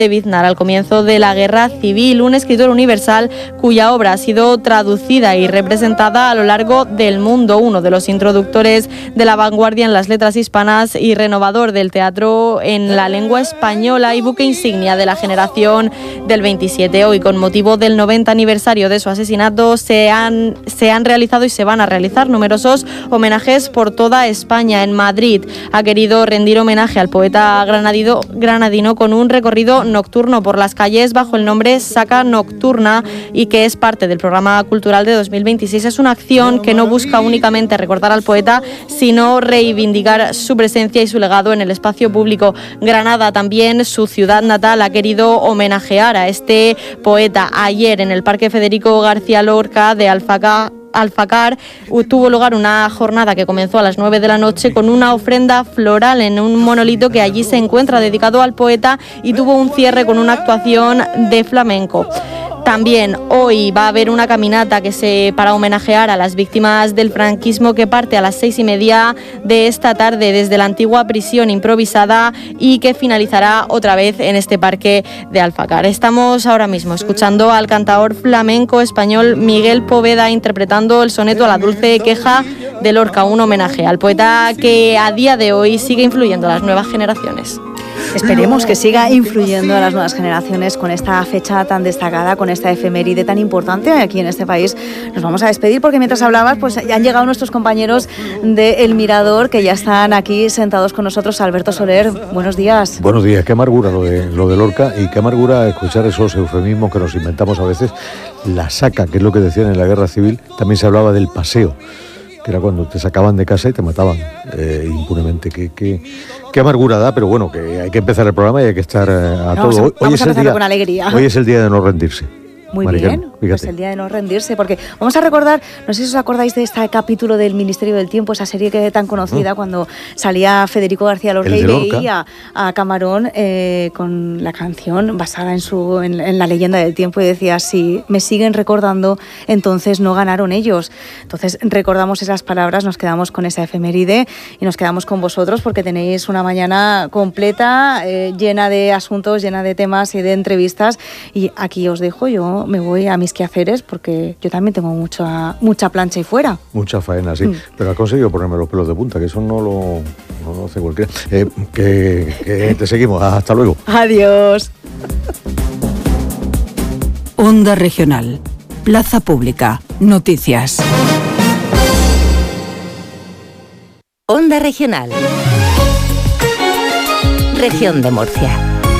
de Biznar al comienzo de la Guerra Civil, un escritor universal cuya obra ha sido traducida y representada a lo largo del mundo, uno de los introductores de la vanguardia en las letras hispanas y renovador del teatro en la lengua española y buque insignia de la generación del 27. Hoy, con motivo del 90 aniversario de su asesinato, se han realizado y se van a realizar numerosos homenajes por toda España. En Madrid ha querido rendir homenaje al poeta granadino con un recorrido nocturno por las calles bajo el nombre Saca Nocturna y que es parte del programa cultural de 2026. Es una acción que no busca únicamente recordar al poeta, sino reivindicar su presencia y su legado en el espacio público. Granada, también su ciudad natal, ha querido homenajear a este poeta. Ayer, en el Parque Federico García Lorca de Alfacar, tuvo lugar una jornada que comenzó a las 9 de la noche con una ofrenda floral en un monolito que allí se encuentra dedicado al poeta y tuvo un cierre con una actuación de flamenco. También hoy va a haber una caminata para homenajear a las víctimas del franquismo que parte a las 6:30 de esta tarde desde la antigua prisión improvisada y que finalizará otra vez en este parque de Alfacar. Estamos ahora mismo escuchando al cantaor flamenco español Miguel Poveda interpretando el soneto a la dulce queja de Lorca, un homenaje al poeta que a día de hoy sigue influyendo a las nuevas generaciones. Esperemos que siga influyendo a las nuevas generaciones con esta fecha tan destacada, con esta efeméride tan importante aquí en este país. Nos vamos a despedir porque mientras hablabas, pues ya han llegado nuestros compañeros de El Mirador que ya están aquí sentados con nosotros. Alberto Soler, buenos días. Buenos días, qué amargura lo de Lorca y qué amargura escuchar esos eufemismos que nos inventamos a veces. La saca, que es lo que decían en la Guerra Civil, también se hablaba del paseo, que era cuando te sacaban de casa y te mataban impunemente. Qué amargura da, pero bueno, que hay que empezar el programa y hay que estar a todo. Vamos a empezar con alegría. Hoy es el día de no rendirse. Muy Maricarmen, bien, pues el día de no rendirse, porque vamos a recordar, no sé si os acordáis de este capítulo del Ministerio del Tiempo, esa serie que tan conocida cuando salía Federico García Lorca y veía a Camarón con la canción basada en la leyenda del tiempo y decía, si me siguen recordando, entonces no ganaron ellos. Entonces recordamos esas palabras, nos quedamos con esa efeméride y nos quedamos con vosotros porque tenéis una mañana completa, llena de asuntos, llena de temas y de entrevistas, y aquí os dejo. Yo me voy a mis quehaceres porque yo también tengo mucha plancha y fuera. Mucha faena, sí. Pero ha conseguido ponerme los pelos de punta, que eso no lo hace cualquiera. Que te seguimos. Hasta luego. Adiós. Onda Regional. Plaza Pública. Noticias. Onda Regional. Región de Murcia.